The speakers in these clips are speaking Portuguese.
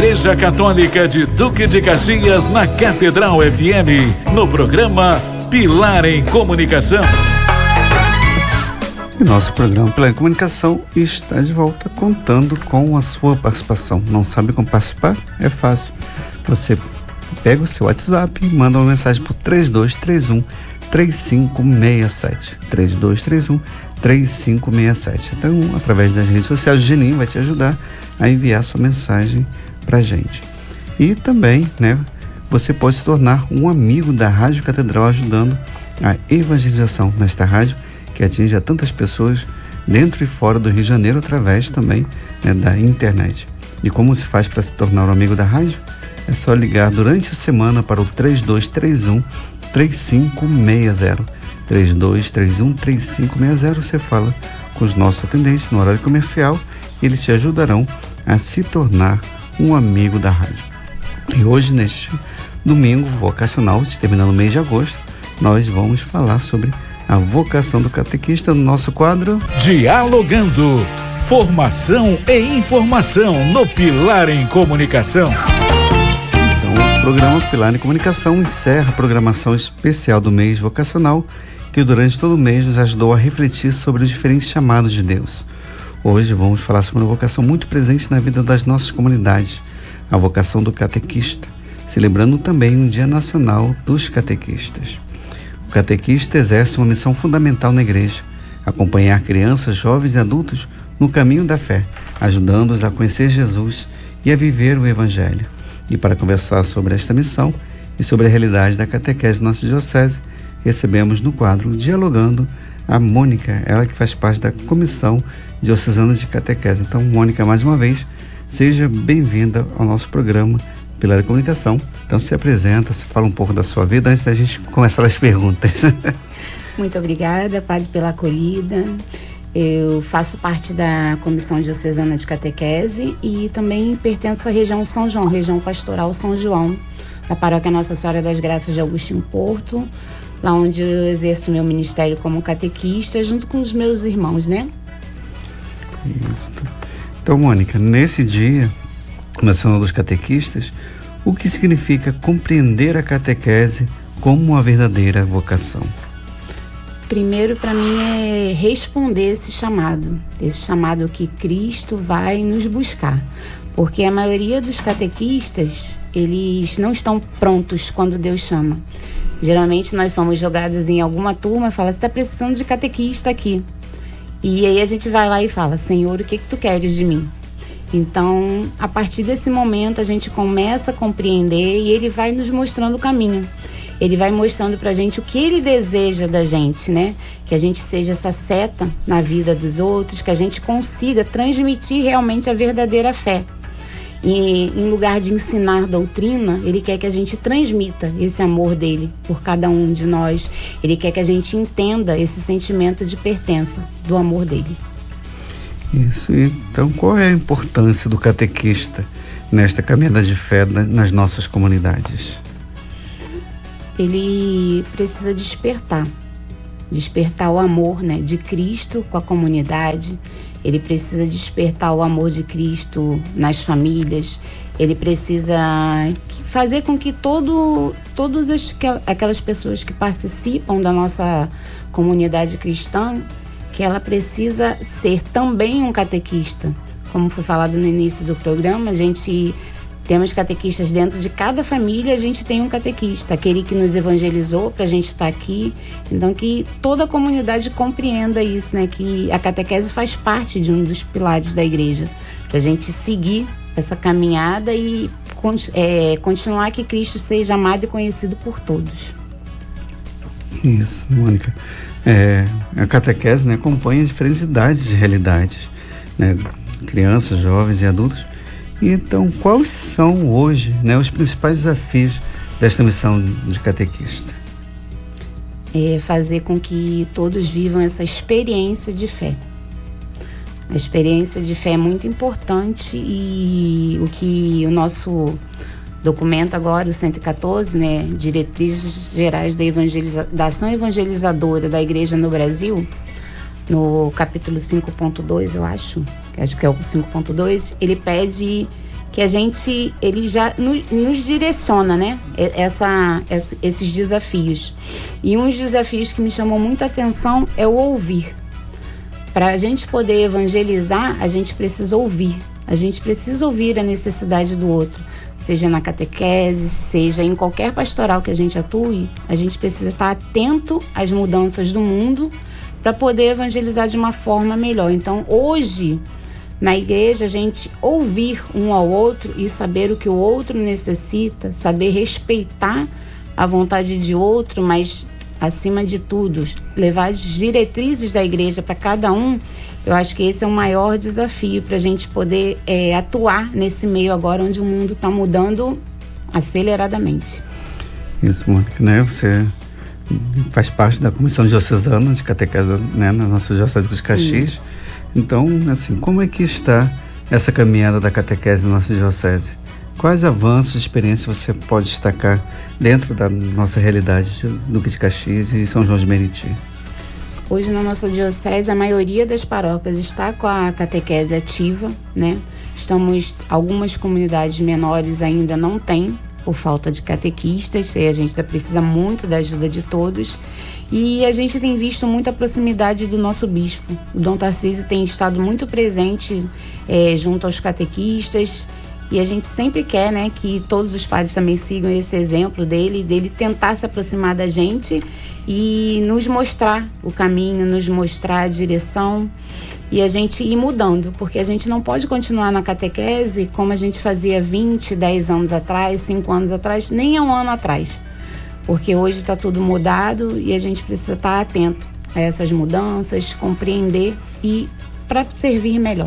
Igreja Católica de Duque de Caxias, na Catedral FM, no programa Pilar em Comunicação. E nosso programa Pilar em Comunicação está de volta, contando com a sua participação. Não sabe como participar? É fácil. Você pega o seu WhatsApp e manda uma mensagem por 3231-3567. 3231-3567. Então, através das redes sociais, o Geninho vai te ajudar a enviar sua mensagem pra gente. E também, você pode se tornar um amigo da Rádio Catedral, ajudando a evangelização nesta rádio, que atinge a tantas pessoas dentro e fora do Rio de Janeiro, através também da internet. E como se faz para se tornar um amigo da rádio? É só ligar durante a semana para o 3231-3560. 3231-3560. Você fala com os nossos atendentes no horário comercial e eles te ajudarão a se tornar um amigo da rádio. E hoje, neste domingo vocacional, terminando o mês de agosto, nós vamos falar sobre a vocação do catequista no nosso quadro Dialogando, formação e informação no Pilar em Comunicação. Então, o programa Pilar em Comunicação encerra a programação especial do mês vocacional, que durante todo o mês nos ajudou a refletir sobre os diferentes chamados de Deus. Hoje vamos falar sobre uma vocação muito presente na vida das nossas comunidades, a vocação do catequista, celebrando também um Dia Nacional dos Catequistas. O catequista exerce uma missão fundamental na igreja: acompanhar crianças, jovens e adultos no caminho da fé, ajudando-os a conhecer Jesus e a viver o Evangelho. E para conversar sobre esta missão e sobre a realidade da catequese da nossa diocese, recebemos no quadro Dialogando a Mônica, ela que faz parte da Comissão Diocesana de Catequese. Então, Mônica, mais uma vez, seja bem-vinda ao nosso programa Pilar em Comunicação. Então, se apresenta, se fala um pouco da sua vida antes da gente começar as perguntas. Muito obrigada, Padre, pela acolhida. Eu faço parte da Comissão Diocesana de Catequese e também pertenço à região São João, região pastoral São João, da paróquia Nossa Senhora das Graças de Agostinho Porto, lá onde eu exerço meu ministério como catequista, junto com os meus irmãos, Isso. Então, Mônica, nesse Dia Nacional dos Catequistas, o que significa compreender a catequese como uma verdadeira vocação? Primeiro, para mim, é responder esse chamado que Cristo vai nos buscar. Porque a maioria dos catequistas, eles não estão prontos quando Deus chama. Geralmente nós somos jogados em alguma turma e fala: você está precisando de catequista aqui. E aí a gente vai lá e fala: Senhor, o que tu queres de mim? Então, a partir desse momento, a gente começa a compreender e ele vai nos mostrando o caminho. Ele vai mostrando pra gente o que ele deseja da gente, Que a gente seja essa seta na vida dos outros, que a gente consiga transmitir realmente a verdadeira fé. E em lugar de ensinar doutrina, ele quer que a gente transmita esse amor dele por cada um de nós. Ele quer que a gente entenda esse sentimento de pertença, do amor dele. Isso. Então, qual é a importância do catequista nesta caminhada de fé nas nossas comunidades? Ele precisa despertar o amor, de Cristo com a comunidade. Ele precisa despertar o amor de Cristo nas famílias. Ele precisa fazer com que todas aquelas pessoas que participam da nossa comunidade cristã, que ela precisa ser também um catequista. Como foi falado no início do programa, temos catequistas dentro de cada família, a gente tem um catequista, aquele que nos evangelizou para a gente estar aqui. Então, que toda a comunidade compreenda isso, que a catequese faz parte de um dos pilares da igreja, para a gente seguir essa caminhada e continuar que Cristo seja amado e conhecido por todos. Isso, Mônica. A catequese acompanha diferentes idades e realidades, crianças, jovens e adultos. Então, quais são hoje os principais desafios desta missão de catequista? Fazer com que todos vivam essa experiência de fé. A experiência de fé é muito importante e o que o nosso documento agora, o 114, Diretrizes Gerais da Ação Evangelizadora da Igreja no Brasil, no capítulo 5.2, eu acho que é o 5.2, ele pede que ele já nos direciona, né? Esses desafios. E um dos desafios que me chamou muita atenção é o ouvir. Para a gente poder evangelizar, a gente precisa ouvir. A gente precisa ouvir a necessidade do outro, seja na catequese, seja em qualquer pastoral que a gente atue, a gente precisa estar atento às mudanças do mundo para poder evangelizar de uma forma melhor. Então, hoje, na igreja, a gente ouvir um ao outro e saber o que o outro necessita, saber respeitar a vontade de outro, mas, acima de tudo, levar as diretrizes da igreja para cada um. Eu acho que esse é o maior desafio para a gente poder atuar nesse meio agora onde o mundo está mudando aceleradamente. Isso, Mônica, né? Você faz parte da Comissão Diocesana de Catequese, né, na nossa Diocese de Caxias. Isso. Então, assim, como é que está essa caminhada da catequese na nossa diocese? Quais avanços, experiências você pode destacar dentro da nossa realidade de Duque de Caxias e São João de Meriti? Hoje na nossa diocese a maioria das paróquias está com a catequese ativa, né? Algumas comunidades menores ainda não têm, por falta de catequistas, e a gente precisa muito da ajuda de todos. E a gente tem visto muita proximidade do nosso bispo. O Dom Tarcísio tem estado muito presente junto aos catequistas, e a gente sempre quer, né, que todos os padres também sigam esse exemplo dele tentar se aproximar da gente e nos mostrar o caminho, nos mostrar a direção, e a gente ir mudando, porque a gente não pode continuar na catequese como a gente fazia 20, 10 anos atrás, 5 anos atrás, nem há um ano atrás, porque hoje está tudo mudado e a gente precisa estar atento a essas mudanças, compreender e para servir melhor.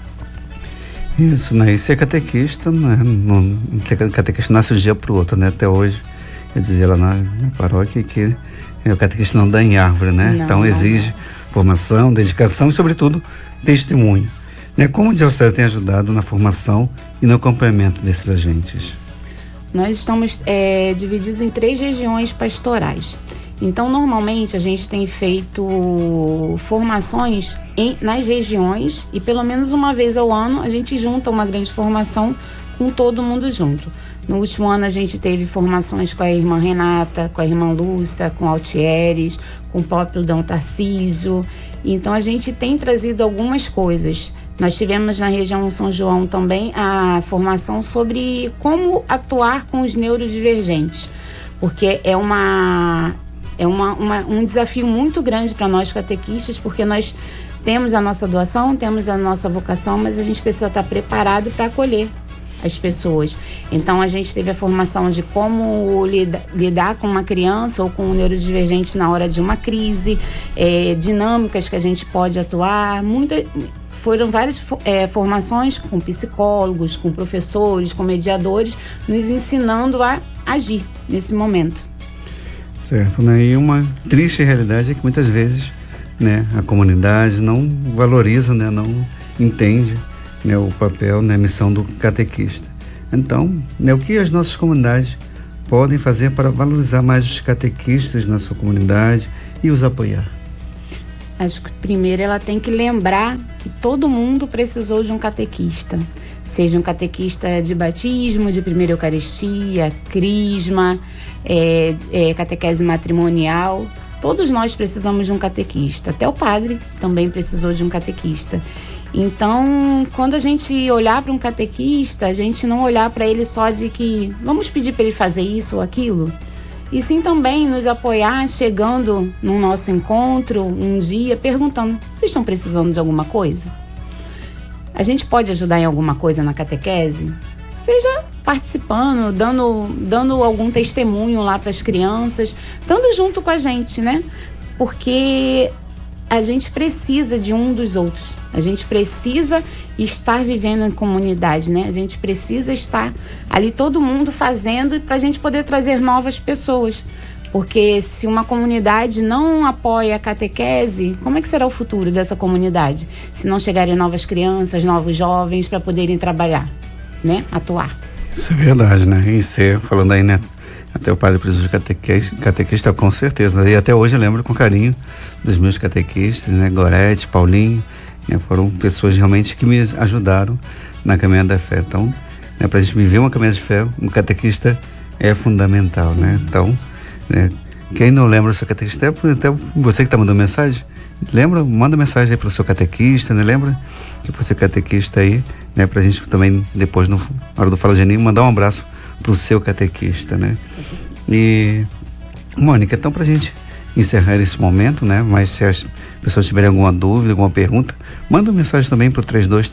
Isso, né? E ser catequista, né? Ser catequista nasce de um dia para o outro, né? Até hoje, eu dizia lá na paróquia que o catequista não dá em árvore, né? Não, então exige formação, dedicação e, sobretudo, testemunho. Né? Como a Diocese tem ajudado na formação e no acompanhamento desses agentes? Nós estamos divididos em 3 regiões pastorais. Então, normalmente, a gente tem feito formações nas regiões e pelo menos uma vez ao ano a gente junta uma grande formação com todo mundo junto. No último ano a gente teve formações com a irmã Renata, com a irmã Lúcia, com Altieres, com o próprio Dom Tarcísio. Então, a gente tem trazido algumas coisas. Nós tivemos na região São João também a formação sobre como atuar com os neurodivergentes, porque é um desafio muito grande para nós catequistas, porque nós temos a nossa doação, temos a nossa vocação, mas a gente precisa estar preparado para acolher as pessoas. Então a gente teve a formação de como lidar com uma criança ou com um neurodivergente na hora de uma crise, dinâmicas que a gente pode atuar, foram várias formações com psicólogos, com professores, com mediadores, nos ensinando a agir nesse momento. Certo, né? E uma triste realidade é que muitas vezes, né, a comunidade não valoriza, né, não entende, né, o papel, né, a missão do catequista. Então, né, o que as nossas comunidades podem fazer para valorizar mais os catequistas na sua comunidade e os apoiar? Acho que primeiro ela tem que lembrar que todo mundo precisou de um catequista. Seja um catequista de batismo, de primeira Eucaristia, crisma, catequese matrimonial. Todos nós precisamos de um catequista. Até o padre também precisou de um catequista. Então, quando a gente olhar para um catequista, a gente não olhar para ele só de que vamos pedir para ele fazer isso ou aquilo, e sim também nos apoiar chegando no nosso encontro um dia perguntando: vocês estão precisando de alguma coisa? A gente pode ajudar em alguma coisa na catequese? Seja participando, dando algum testemunho lá para as crianças, estando junto com a gente, né? Porque a gente precisa de um dos outros. A gente precisa estar vivendo em comunidade, né? A gente precisa estar ali todo mundo fazendo para a gente poder trazer novas pessoas. Porque se uma comunidade não apoia a catequese, como é que será o futuro dessa comunidade? Se não chegarem novas crianças, novos jovens para poderem trabalhar, né? Atuar. Isso é verdade, né? E você falando aí, né? Até o padre precisa de catequista, com certeza. E até hoje eu lembro com carinho dos meus catequistas, né? Gorete, Paulinho, né? Foram pessoas realmente que me ajudaram na caminhada da fé. Então, né, para a gente viver uma caminhada de fé, um catequista é fundamental, Sim. né? Então, né, quem não lembra o seu catequista, até você que está mandando mensagem, lembra, manda mensagem aí para o seu catequista, né? Lembra que para o seu catequista aí, né? Para a gente também, depois, na hora do Fala Geninho, mandar um abraço para o seu catequista, né? E, Mônica, então, para a gente encerrar esse momento, né? Mas se as pessoas tiverem alguma dúvida, alguma pergunta, manda uma mensagem também para o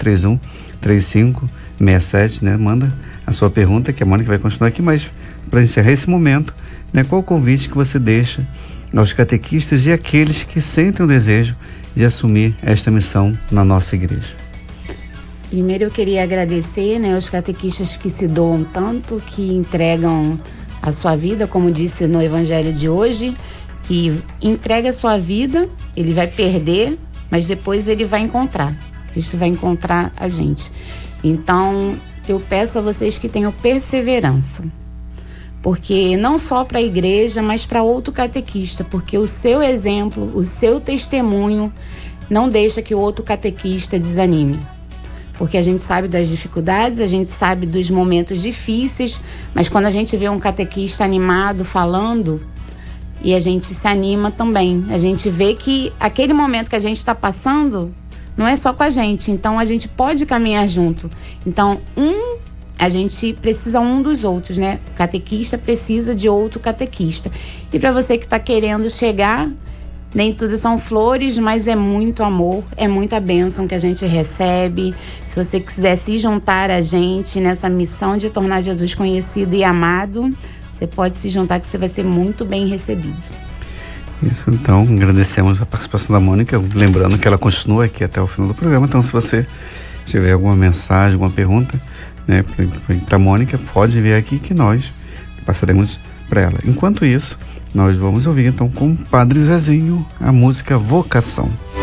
3231-3567, né? Manda a sua pergunta, que a Mônica vai continuar aqui, mas para encerrar esse momento, né? Qual o convite que você deixa aos catequistas e aqueles que sentem o desejo de assumir esta missão na nossa igreja? Primeiro eu queria agradecer, né, aos catequistas que se doam tanto, que entregam a sua vida, como disse no evangelho de hoje, que entrega a sua vida, ele vai perder, mas depois ele vai encontrar. Cristo vai encontrar a gente. Então, eu peço a vocês que tenham perseverança. Porque não só para a igreja, mas para outro catequista, porque o seu exemplo, o seu testemunho não deixa que o outro catequista desanime. Porque a gente sabe das dificuldades, a gente sabe dos momentos difíceis, mas quando a gente vê um catequista animado falando, e a gente se anima também. A gente vê que aquele momento que a gente está passando não é só com a gente, então a gente pode caminhar junto. Então, a gente precisa um dos outros, né? O catequista precisa de outro catequista. E para você que está querendo chegar, nem tudo são flores, mas é muito amor, é muita bênção que a gente recebe. Se você quiser se juntar a gente nessa missão de tornar Jesus conhecido e amado, você pode se juntar que você vai ser muito bem recebido. Isso, então, agradecemos a participação da Mônica, lembrando que ela continua aqui até o final do programa, então se você tiver alguma mensagem, alguma pergunta, né, para a Mônica, pode vir aqui que nós passaremos para ela. Enquanto isso, nós vamos ouvir então com o Padre Zezinho a música Vocação.